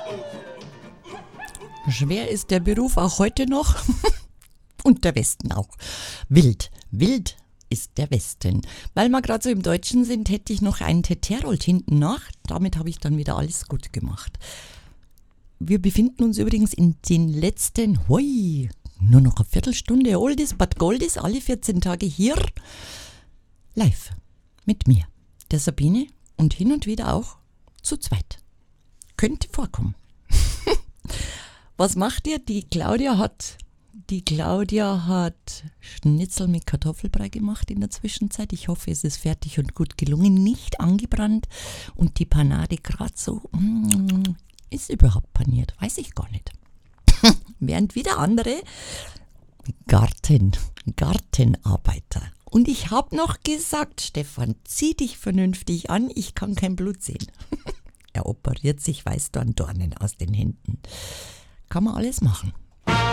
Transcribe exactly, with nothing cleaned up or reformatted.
Schwer ist der Beruf auch heute noch. Und der Westen auch. Wild, wild ist der Westen. Weil wir gerade so im Deutschen sind, hätte ich noch einen Teterold hinten nach. Damit habe ich dann wieder alles gut gemacht. Wir befinden uns übrigens in den letzten, hui, nur noch eine Viertelstunde, Oldies but Goldies, alle vierzehn Tage hier, live mit mir, der Sabine und hin und wieder auch zu zweit. Könnte vorkommen. Was macht ihr? Die Claudia hat, die Claudia hat Schnitzel mit Kartoffelbrei gemacht in der Zwischenzeit. Ich hoffe, es ist fertig und gut gelungen, nicht angebrannt und die Panade gerade so, mm, ist überhaupt paniert, weiß ich gar nicht. Während wieder andere Garten, Gartenarbeiter. Und ich habe noch gesagt, Stefan, zieh dich vernünftig an, ich kann kein Blut sehen. Er operiert sich Weißdorn-Dornen aus den Händen. Kann man alles machen.